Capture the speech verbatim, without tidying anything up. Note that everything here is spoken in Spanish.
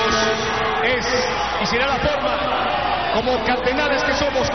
es y será la forma como cardenales que somos